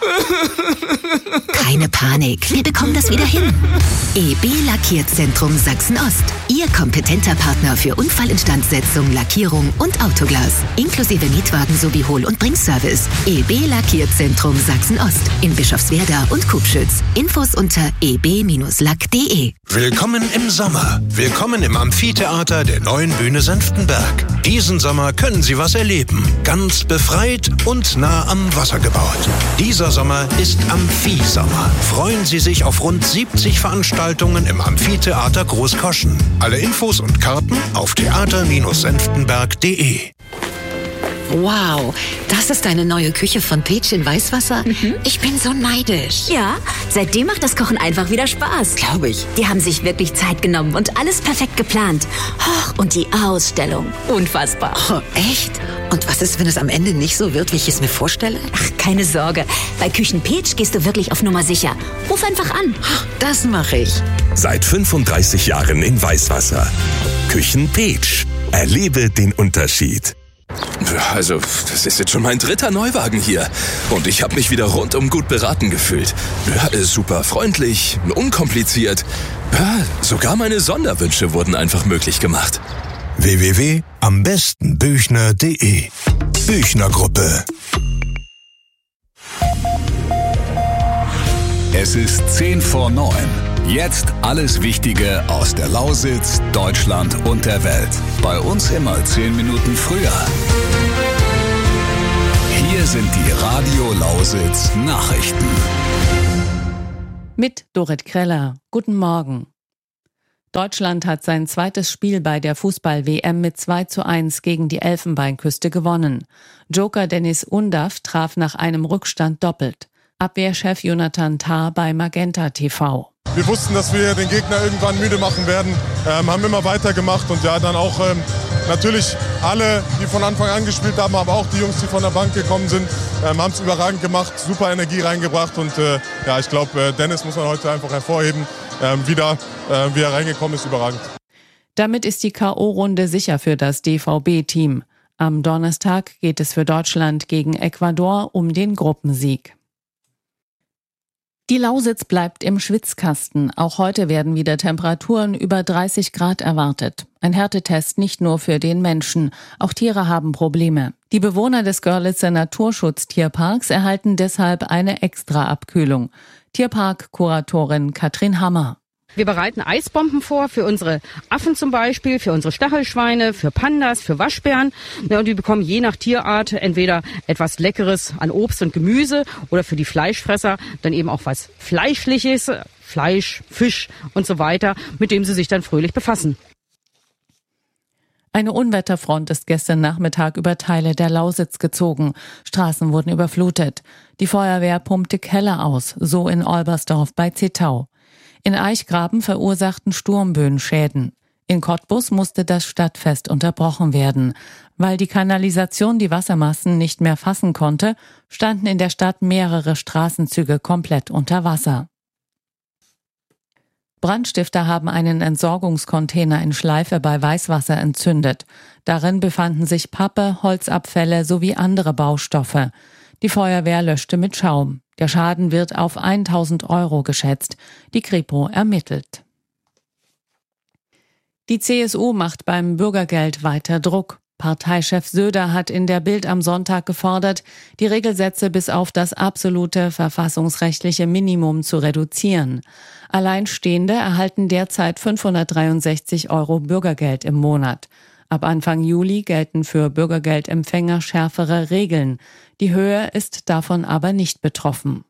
Keine Panik, wir bekommen das wieder hin. EB Lackierzentrum Sachsen-Ost. Ihr kompetenter Partner für Unfallinstandsetzung, Lackierung und Autoglas. Inklusive Mietwagen sowie Hohl- und Bringservice. EB Lackierzentrum Sachsen-Ost. In Bischofswerda und Kubschütz. Infos unter eb-lack.de. Willkommen im Sommer. Willkommen im Amphitheater der neuen Bühne Senftenberg. Diesen Sommer können Sie was erleben. Ganz befreit und nah am Wasser gebaut. Dieser Sommer ist Amphi-Sommer. Freuen Sie sich auf rund 70 Veranstaltungen im Amphitheater Großkoschen. Alle Infos und Karten auf theater-senftenberg.de. Wow, das ist eine neue Küche von Peach in Weißwasser? Ich bin so neidisch. Ja, seitdem macht das Kochen einfach wieder Spaß. Glaube ich. Die haben sich wirklich Zeit genommen und alles perfekt geplant. Und die Ausstellung. Unfassbar. Oh, echt? Und was ist, wenn es am Ende nicht so wird, wie ich es mir vorstelle? Ach, keine Sorge. Bei Küchen Peach gehst du wirklich auf Nummer sicher. Ruf einfach an. Das mache ich. Seit 35 Jahren in Weißwasser. Küchen Peach. Erlebe den Unterschied. Also, das ist jetzt schon mein 3. Neuwagen hier. Und ich habe mich wieder rundum gut beraten gefühlt. Ja, super freundlich, unkompliziert. Ja, sogar meine Sonderwünsche wurden einfach möglich gemacht. www.ambestenbüchner.de. Büchner Gruppe. Es ist 8:50. Jetzt alles Wichtige aus der Lausitz, Deutschland und der Welt. Bei uns immer 10 Minuten früher. Hier sind die Radio Lausitz Nachrichten. Mit Dorit Kreller. Guten Morgen. Deutschland hat sein zweites Spiel bei der Fußball-WM mit 2:1 gegen die Elfenbeinküste gewonnen. Joker Dennis Undaff traf nach einem Rückstand doppelt. Abwehrchef Jonathan Tah bei Magenta TV. Wir wussten, dass wir den Gegner irgendwann müde machen werden, haben immer weitergemacht und ja, dann auch natürlich alle, die von Anfang an gespielt haben, aber auch die Jungs, die von der Bank gekommen sind, haben es überragend gemacht, super Energie reingebracht und ja, ich glaube, Dennis muss man heute einfach hervorheben, wie er reingekommen ist, überragend. Damit ist die K.O.-Runde sicher für das DVB-Team. Am Donnerstag geht es für Deutschland gegen Ecuador um den Gruppensieg. Die Lausitz bleibt im Schwitzkasten. Auch heute werden wieder Temperaturen über 30 Grad erwartet. Ein Härtetest nicht nur für den Menschen. Auch Tiere haben Probleme. Die Bewohner des Görlitzer Naturschutztierparks erhalten deshalb eine Extra-Abkühlung. Tierpark-Kuratorin Katrin Hammer. Wir bereiten Eisbomben vor für unsere Affen zum Beispiel, für unsere Stachelschweine, für Pandas, für Waschbären. Ja, und die bekommen je nach Tierart entweder etwas Leckeres an Obst und Gemüse oder für die Fleischfresser dann eben auch was Fleischliches, Fleisch, Fisch und so weiter, mit dem sie sich dann fröhlich befassen. Eine Unwetterfront ist gestern Nachmittag über Teile der Lausitz gezogen. Straßen wurden überflutet. Die Feuerwehr pumpte Keller aus, so in Olbersdorf bei Zittau. In Eichgraben verursachten Sturmböen Schäden. In Cottbus musste das Stadtfest unterbrochen werden. Weil die Kanalisation die Wassermassen nicht mehr fassen konnte, standen in der Stadt mehrere Straßenzüge komplett unter Wasser. Brandstifter haben einen Entsorgungscontainer in Schleife bei Weißwasser entzündet. Darin befanden sich Pappe, Holzabfälle sowie andere Baustoffe. Die Feuerwehr löschte mit Schaum. Der Schaden wird auf 1.000 € geschätzt. Die Kripo ermittelt. Die CSU macht beim Bürgergeld weiter Druck. Parteichef Söder hat in der Bild am Sonntag gefordert, die Regelsätze bis auf das absolute verfassungsrechtliche Minimum zu reduzieren. Alleinstehende erhalten derzeit 563 € Bürgergeld im Monat. Ab Anfang Juli gelten für Bürgergeldempfänger schärfere Regeln. Die Höhe ist davon aber nicht betroffen.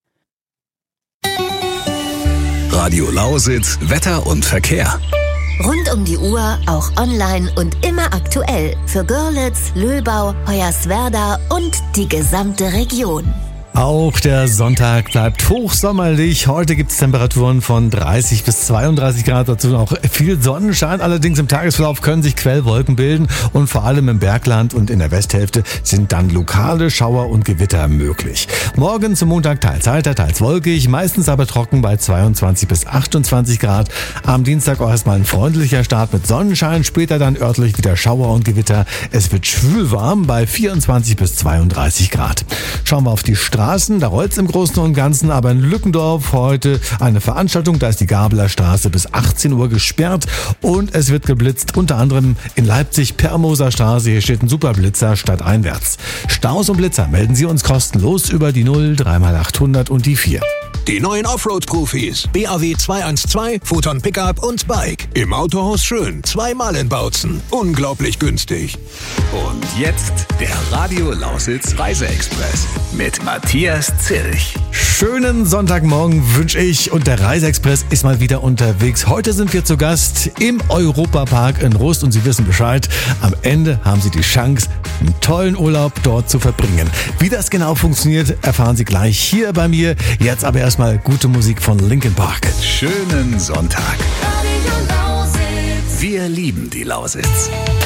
Radio Lausitz, Wetter und Verkehr. Rund um die Uhr, auch online und immer aktuell. Für Görlitz, Löbau, Hoyerswerda und die gesamte Region. Auch der Sonntag bleibt hochsommerlich. Heute gibt es Temperaturen von 30 bis 32 Grad. Dazu auch viel Sonnenschein. Allerdings im Tagesverlauf können sich Quellwolken bilden. Und vor allem im Bergland und in der Westhälfte sind dann lokale Schauer und Gewitter möglich. Morgen zum Montag teils heiter, teils wolkig. Meistens aber trocken bei 22 bis 28 Grad. Am Dienstag auch erstmal ein freundlicher Start mit Sonnenschein. Später dann örtlich wieder Schauer und Gewitter. Es wird schwül warm bei 24 bis 32 Grad. Schauen wir auf die Straße. Straßen, da rollt's im Großen und Ganzen, aber in Lückendorf heute eine Veranstaltung, da ist die Gabeler Straße bis 18 Uhr gesperrt und es wird geblitzt, unter anderem in Leipzig Permoser Straße, hier steht ein Superblitzer stadteinwärts. Staus und Blitzer melden Sie uns kostenlos über die 0 3x800 und die 4. Die neuen Offroad-Profis. BAW 212, Photon Pickup und Bike. Im Autohaus Schön. 2-mal in Bautzen. Unglaublich günstig. Und jetzt der Radio Lausitz Reiseexpress mit Matthias Zilch. Schönen Sonntagmorgen wünsche ich und der Reiseexpress ist mal wieder unterwegs. Heute sind wir zu Gast im Europapark in Rust und Sie wissen Bescheid. Am Ende haben Sie die Chance, einen tollen Urlaub dort zu verbringen. Wie das genau funktioniert, erfahren Sie gleich hier bei mir. Jetzt aber erstmal gute Musik von Linkin Park. Schönen Sonntag. Wir lieben die Lausitz.